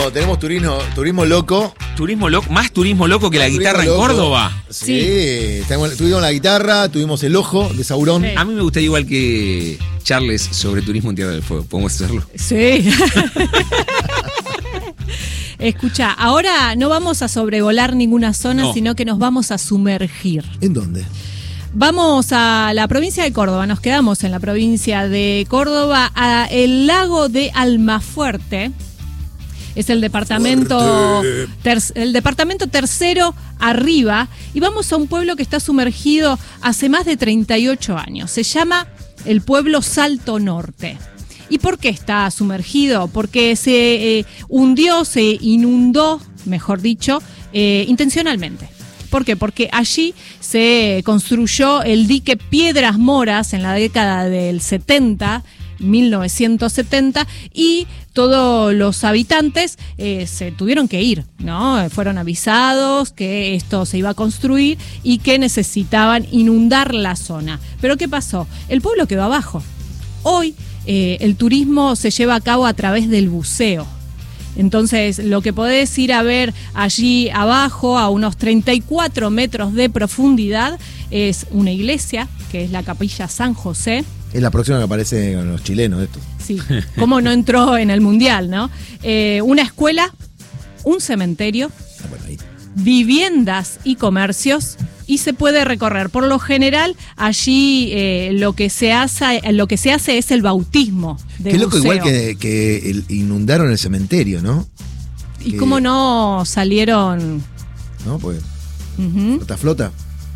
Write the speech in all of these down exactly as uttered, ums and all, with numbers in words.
turismo, tenemos turismo, turismo loco. Turismo loco, más turismo loco que la Turismo guitarra loco. en Córdoba. Sí, Sí. tenemos- tuvimos la guitarra, tuvimos el ojo de Saurón. Sí. A mí me gustaría igual que charles sobre turismo en Tierra del Fuego. ¿Podemos hacerlo? Sí. Escucha, ahora no vamos a sobrevolar ninguna zona, No. sino que nos vamos a sumergir. ¿En dónde? Vamos a la provincia de Córdoba, nos quedamos en la provincia de Córdoba, a el lago de Almafuerte. Es el departamento, ter- el departamento tercero arriba, y vamos a un pueblo que está sumergido hace más de treinta y ocho años. Se llama el pueblo Salto Norte. ¿Y por qué está sumergido? Porque se eh, hundió, se inundó, mejor dicho, eh, intencionalmente. ¿Por qué? Porque allí se construyó el dique Piedras Moras en la década del setenta, mil novecientos setenta, y todos los habitantes eh, se tuvieron que ir, ¿no? Fueron avisados que esto se iba a construir y que necesitaban inundar la zona. ¿Pero qué pasó? El pueblo quedó abajo. Hoy eh, el turismo se lleva a cabo a través del buceo. Entonces, lo que podés ir a ver allí abajo, a unos treinta y cuatro metros de profundidad, es una iglesia, que es la Capilla San José. Es la próxima que aparece con los chilenos estos. Sí, cómo no entró en el Mundial, ¿no? Eh, una escuela, un cementerio, Ah, bueno, ahí. viviendas y comercios, y se puede recorrer. Por lo general, allí eh, lo que se hace, lo que se hace es el bautismo de Qué loco, buceo. igual que, que el- inundaron el cementerio, ¿no? ¿Y que- cómo no salieron? ¿No? Pues Ujú, flota, flota.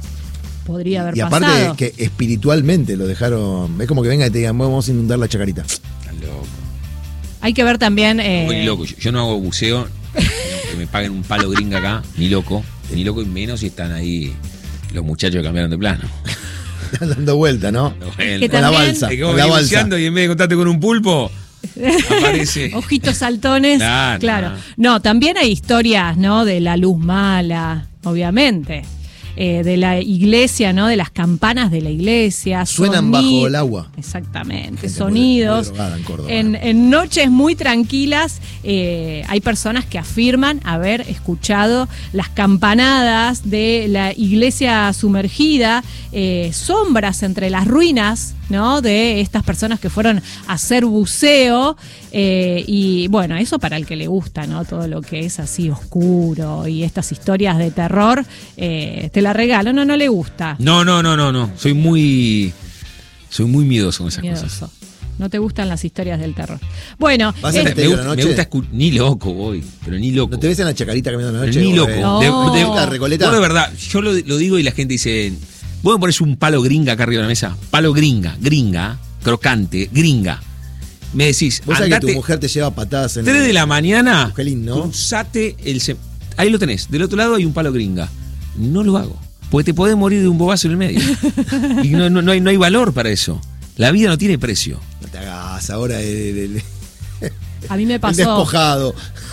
podría haber Y aparte pasado. que espiritualmente lo dejaron. Es como que venga y te digan, vamos a inundar la chacarita. Está loco. Hay que ver también. eh, Muy loco. Yo, yo no hago buceo, que me paguen un palo gringa acá, ni loco. Ni loco y menos si están ahí los muchachos que cambiaron de plano. Están dando vuelta, ¿no? Que Con la también- balsa. Es que Con vos la venís balsa. buceando y en vez de contarte con un pulpo, aparece. Ojitos saltones. Claro. Claro. No, también hay historias, ¿no? De la luz mala, obviamente. Eh, de la iglesia, ¿no? De las campanas de la iglesia. Suenan soni- bajo el agua. Exactamente, Gente sonidos. muy- muy drogada en Córdoba. En, en noches muy tranquilas eh, hay personas que afirman haber escuchado las campanadas de la iglesia sumergida, eh, sombras entre las ruinas, ¿no? De estas personas que fueron a hacer buceo, eh, y bueno, eso para el que le gusta, ¿no? Todo lo que es así oscuro y estas historias de terror, eh, te la regalo. No, no le gusta. No, no, no, no, no. Soy muy. Soy muy miedoso con esas cosas. Miedoso. No te gustan las historias del terror. Bueno, ¿Vas a eh, meter- Me, ¿Te gusta- la noche? me gusta escuchar. Ni loco voy, pero ni loco. ¿No te ves en la chacarita caminando la noche? Ni loco. Eh, No. De, de- La Recoleta. vos de verdad, yo lo, lo digo y la gente dice, vos me pones un palo gringa acá arriba de la mesa. Palo gringa, gringa, crocante, gringa. Me decís, Vos sabés que andate tu mujer te lleva patadas en tres de la mañana, Qué lindo. cruzate el... ce- Ahí lo tenés, del otro lado hay un palo gringa. No lo hago, porque te podés morir de un bobazo en el medio. Y no, no, no hay, no hay valor para eso. La vida no tiene precio. No te hagas ahora el, el- el- a mí me el pasó, despojado.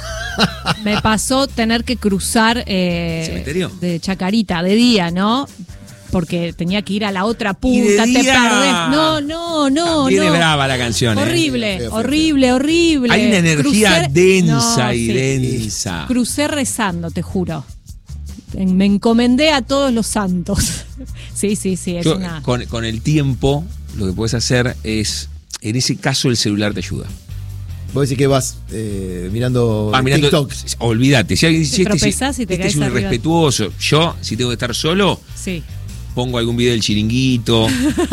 me pasó tener que cruzar eh, ¿Cementerio? de Chacarita de día, ¿no? Porque tenía que ir a la otra Y de punta, te día. perdés. No, no, no, Viene no. brava la canción. ¿eh? Horrible, Feo, feo, horrible, horrible. Hay una energía Crucé- densa No, y sí. densa. Crucé rezando, te juro. En- Me encomendé a todos los santos. Sí, sí, sí, es Yo, una... con, con el tiempo, lo que puedes hacer es, en ese caso, el celular te ayuda. Vos decís que vas eh, mirando, Vas mirando, TikTok. olvídate. Si, alguien- si este, tropezás y te este caes es un arriba. irrespetuoso. Yo, si tengo que estar solo, Sí. pongo algún video del chiringuito.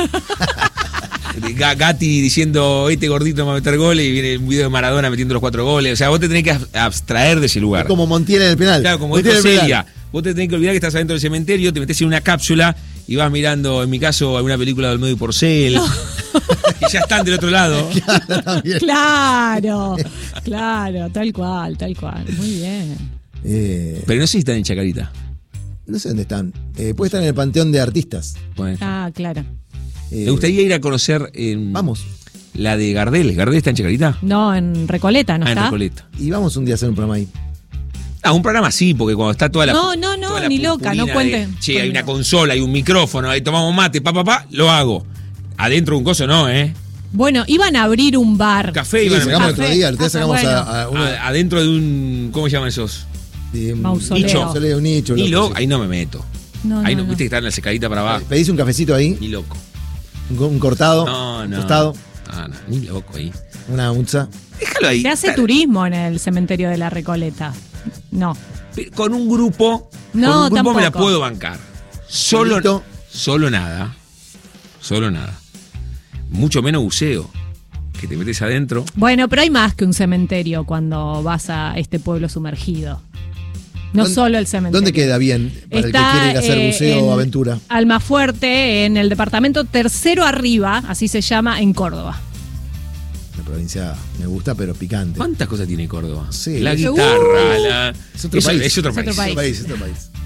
de Ga- Gatti diciendo, este gordito me va a meter goles, y viene un video de Maradona metiendo los cuatro goles. O sea, vos te tenés que ab- abstraer de ese lugar. Como Montiel en el penal. Claro, como Montiel dijo en el penal. Celia, vos te tenés que olvidar que estás adentro del cementerio, te metés en una cápsula y vas mirando, en mi caso, alguna película de Olmedo y Porcel, que ya están del otro lado. Claro, también. Claro, claro, tal cual, tal cual. Muy bien. Eh, Pero no sé si están en Chacarita. no sé dónde están. Eh, puede estar en el Panteón de Artistas. Bueno, Ah, claro. Eh, me gustaría ir a conocer en Vamos. la de Gardel. ¿Gardel está en Chacarita? No, en Recoleta, ¿no ah, en está? Recoleta. Y vamos un día a hacer un programa ahí. Ah, un programa así, porque cuando está toda la. No, no, no, toda la ni loca, no purpurina cuenten de, che, hay una conmigo. consola, hay un micrófono, ahí tomamos mate, pa, pa, pa, lo hago. Adentro de un coso no, ¿eh? Bueno, iban a abrir un bar. Café Sí, iban a sacamos el meter. otro día, el otro día Ah, sacamos bueno. a, a uno A- adentro de un. ¿Cómo se llaman esos? de un Mausoleo. nicho, mausoleo, un nicho. Ni loco, loco, sí. ahí no me meto. No, ahí no, no, no. viste que está en la secadita para abajo. Pedís un cafecito ahí, Ni loco. un, un cortado, No, un no. tostado, No, no, ni loco ahí. una unza. Déjalo ahí. Se hace Dale. turismo en el cementerio de la Recoleta. No. Con un grupo. No, con un grupo me la tampoco. puedo bancar. Solo, Solito. solo nada. Solo nada. Mucho menos buceo. Que te metes adentro. Bueno, pero hay más que un cementerio cuando vas a este pueblo sumergido. No ¿Dónde- solo el cementerio. ¿Dónde queda bien para el que Está, quiere ir a hacer eh, buceo o en aventura? Almafuerte, en el departamento Tercero Arriba, así se llama, en Córdoba. La provincia me gusta, pero picante. ¿Cuántas cosas tiene Córdoba? Sí. La Uh. guitarra, la. Es otro Eso- país. es otro Es otro país. Es otro país, es otro país.